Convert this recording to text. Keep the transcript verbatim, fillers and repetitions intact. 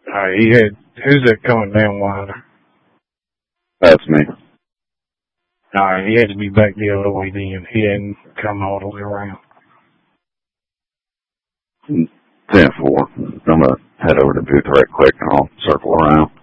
Uh, he had, who's that coming down wider? That's me. Alright, he had to be back the other way then. He hadn't come all the way around. ten four. I'm going to head over to Booth right quick and I'll circle around.